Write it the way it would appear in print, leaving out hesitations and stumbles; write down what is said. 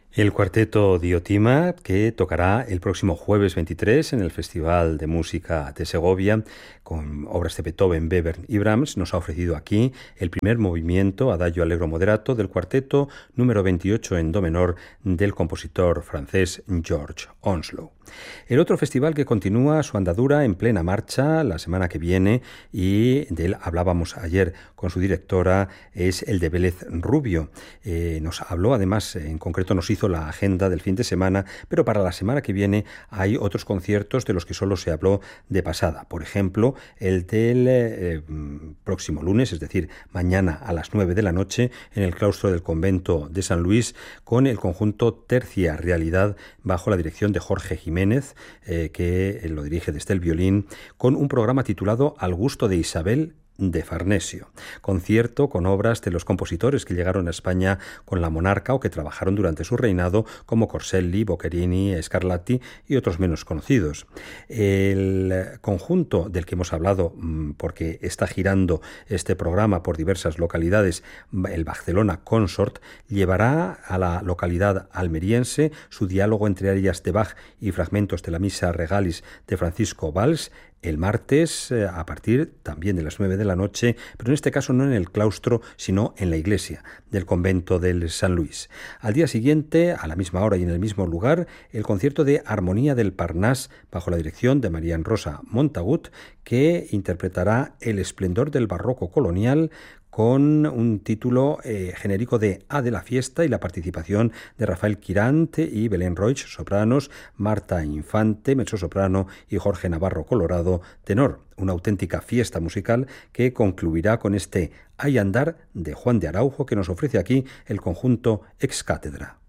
El cuarteto Diotima, que tocará el próximo jueves 23 en el Festival de Música de Segovia, con obras de Beethoven, Webern y Brahms, nos ha ofrecido aquí el primer movimiento, Adagio Allegro Moderato, del cuarteto número 28 en do menor del compositor francés George Onslow. El otro festival que continúa su andadura en plena marcha la semana que viene, y de él hablábamos ayer con su directora, es el de Vélez Rubio. Nos habló, además, en concreto nos hizo la agenda del fin de semana, pero para la semana que viene hay otros conciertos de los que solo se habló de pasada. Por ejemplo, el del próximo lunes, es decir, mañana a las 9 de la noche, en el claustro del convento de San Luis, con el conjunto Tercia Realidad, bajo la dirección de Jorge Jiménez, que lo dirige desde el violín, con un programa titulado Al gusto de Isabel de Farnesio, concierto con obras de los compositores que llegaron a España con la monarca o que trabajaron durante su reinado, como Corselli, Boccherini, Scarlatti y otros menos conocidos. El conjunto del que hemos hablado, porque está girando este programa por diversas localidades, el Barcelona Consort, llevará a la localidad almeriense su diálogo entre arias de Bach y fragmentos de la Misa Regalis de Francisco Valls, el martes a partir también de las 9 de la noche, pero en este caso no en el claustro, sino en la iglesia del convento del San Luis. Al día siguiente, a la misma hora y en el mismo lugar, el concierto de Armonía del Parnás, bajo la dirección de Marian Rosa Montagut, que interpretará El esplendor del barroco colonial, con un título genérico de A de la fiesta, y la participación de Rafael Quirante y Belén Roig, sopranos, Marta Infante, mezzosoprano, y Jorge Navarro Colorado, tenor. Una auténtica fiesta musical que concluirá con este Hay andar de Juan de Araujo, que nos ofrece aquí el conjunto Ex Cátedra.